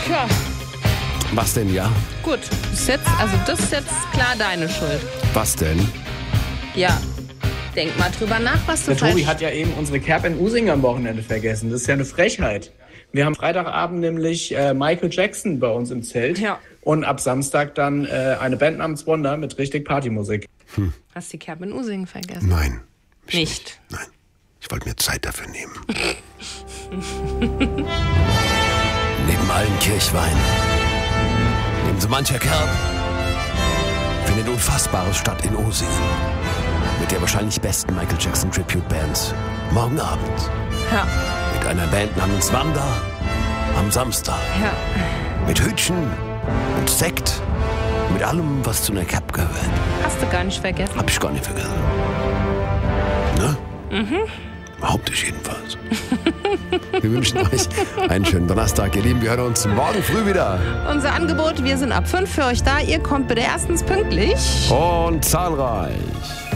Tja, Was denn, ja? gut. Das ist jetzt klar deine Schuld. Was denn? Ja. Denk mal drüber nach, was du Der Tobi falsch... hat ja eben unsere Cap in Using am Wochenende vergessen. Das ist ja eine Frechheit. Wir haben Freitagabend nämlich Michael Jackson bei uns im Zelt. Ja. Und ab Samstag dann eine Band namens Wonder mit richtig Partymusik. Hast die Kerbe in Usingen vergessen? Nein. ich Nicht. Nein. Ich wollte mir Zeit dafür nehmen. Neben allen Kirchwein, neben so mancher Kerb, findet Unfassbares statt in Usingen. Mit der wahrscheinlich besten Michael Jackson Tribute Band. Morgen Abend. Ja. Mit einer Band namens Wanda am Samstag. Ja. Mit Hütchen und Sekt. Mit allem, was zu einer Cap gehört. Hast du gar nicht vergessen. Hab ich gar nicht vergessen. Ne? Behaupte ich jedenfalls. Wir wünschen euch einen schönen Donnerstag, ihr Lieben. Wir hören uns morgen früh wieder. Unser Angebot, wir sind ab 5 für euch da. Ihr kommt bitte erstens pünktlich. Und zahlreich.